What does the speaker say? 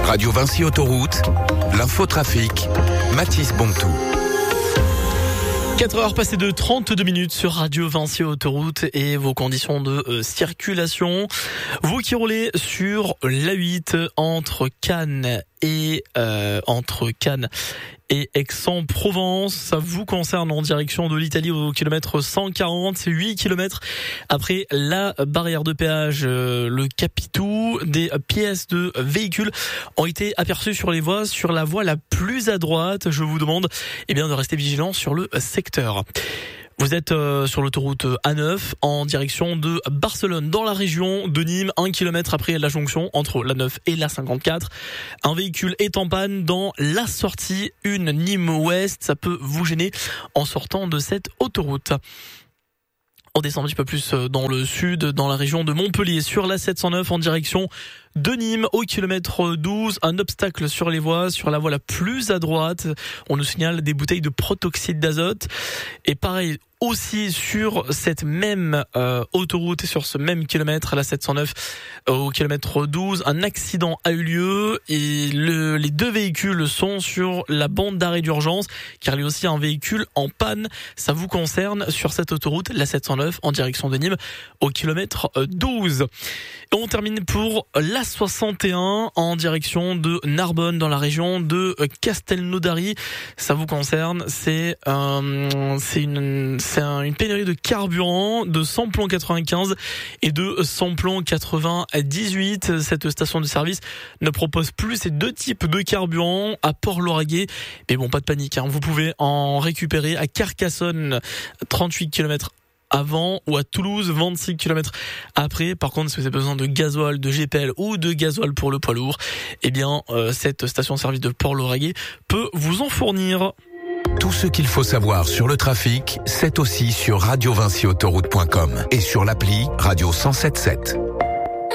Radio Vinci Autoroute, l'infotrafic, Mathis Bontou. 4 heures passées de 32 minutes sur Radio Vinci Autoroute et vos conditions de circulation. Vous qui roulez sur l'A8 entre Cannes et Aix-en-Provence, ça vous concerne en direction de l'Italie au kilomètre 140, c'est 8 kilomètres après la barrière de péage, le Capitou. Des pièces de véhicules ont été aperçues sur les voies, sur la voie la plus à droite. Je vous demande de rester vigilant sur le secteur. Vous êtes sur l'autoroute A9 en direction de Barcelone, dans la région de Nîmes, 1 kilomètre après la jonction entre la 9 et la 54. Un véhicule est en panne dans la sortie 1 Nîmes-Ouest. Ça peut vous gêner en sortant de cette autoroute. On descend un petit peu plus dans le sud, dans la région de Montpellier, sur la 709 en direction de Nîmes, au kilomètre 12. Un obstacle sur les voies, sur la voie la plus à droite. On nous signale des bouteilles de protoxyde d'azote. Et pareil, aussi sur cette même autoroute et sur ce même kilomètre, à la 709, au kilomètre 12, un accident a eu lieu et les deux véhicules sont sur la bande d'arrêt d'urgence, car il y a aussi un véhicule en panne. Ça vous concerne sur cette autoroute, la 709, en direction de Nîmes, au kilomètre 12. Et on termine pour la 61 en direction de Narbonne, dans la région de Castelnaudary. Ça vous concerne, c'est une pénurie de carburant, de samplon 95 et de samplon 98. Cette station de service ne propose plus ces deux types de carburant à Port-Lauragais. Mais bon, pas de panique, vous pouvez en récupérer à Carcassonne, 38 km avant, ou à Toulouse, 26 km après. Par contre, si vous avez besoin de gasoil, de GPL ou de gasoil pour le poids lourd, cette station de service de Port-Lauragais peut vous en fournir. Tout ce qu'il faut savoir sur le trafic, c'est aussi sur radiovinciautoroute.com et sur l'appli Radio 107.7.